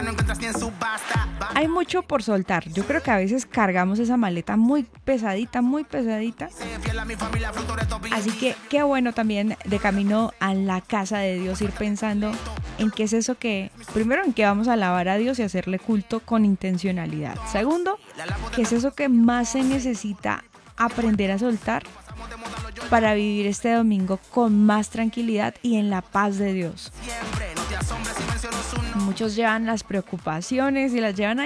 Hay mucho por soltar. Yo creo que a veces cargamos esa maleta muy pesadita, muy pesadita. Así que qué bueno también de camino a la casa de Dios ir pensando en qué es eso que, primero, en qué vamos a alabar a Dios y hacerle culto con intencionalidad. Segundo, qué es eso que más se necesita aprender a soltar para vivir este domingo con más tranquilidad y en la paz de Dios. Muchos llevan las preocupaciones y las llevan